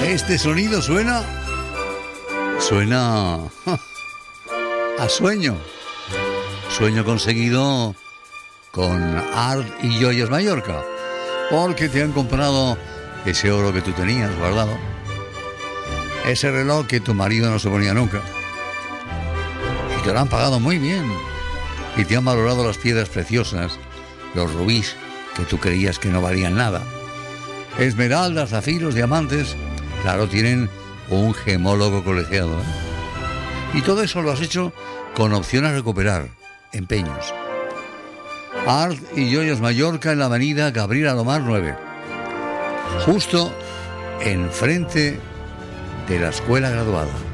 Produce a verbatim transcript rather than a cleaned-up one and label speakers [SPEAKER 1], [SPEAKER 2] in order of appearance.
[SPEAKER 1] Este sonido suena... Suena... a sueño. Sueño conseguido con Art y Joyas Mallorca, porque te han comprado ese oro que tú tenías guardado, ese reloj que tu marido no se ponía nunca, y te lo han pagado muy bien, y te han valorado las piedras preciosas, los rubíes que tú creías que no valían nada, esmeraldas, zafiros, diamantes. Claro, tienen un gemólogo colegiado, ¿eh? Y todo eso lo has hecho con opción a recuperar empeños. Art y Joyas Mallorca, en la avenida Gabriel Alomar nueve, justo enfrente de la escuela graduada.